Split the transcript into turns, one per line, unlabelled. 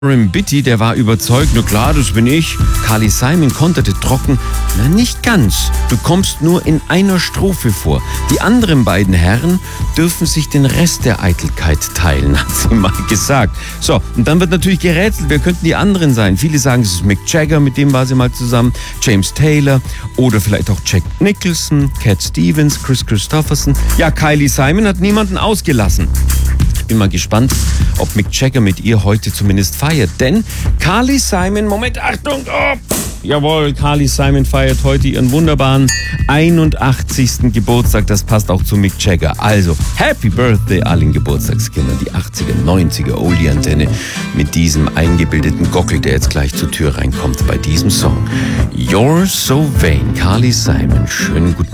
Bitty, der war überzeugt, na klar, das bin ich. Carly Simon konterte trocken, na nicht ganz, du kommst nur in einer Strophe vor. Die anderen beiden Herren dürfen sich den Rest der Eitelkeit teilen, hat sie mal gesagt. So, und dann wird natürlich gerätselt, wer könnten die anderen sein? Viele sagen, es ist Mick Jagger, mit dem war sie mal zusammen, James Taylor oder vielleicht auch Jack Nicholson, Cat Stevens, Chris Christopherson. Ja, Kylie Simon hat niemanden ausgelassen. Bin mal gespannt, ob Mick Jagger mit ihr heute zumindest feiert. Denn Carly Simon, Moment, Achtung, oh, jawohl, Carly Simon feiert heute ihren wunderbaren 81. Geburtstag. Das passt auch zu Mick Jagger. Also, Happy Birthday allen Geburtstagskindern. Die 80er, 90er Oldie-Antenne mit diesem eingebildeten Gockel, der jetzt gleich zur Tür reinkommt bei diesem Song. You're so vain, Carly Simon. Schönen guten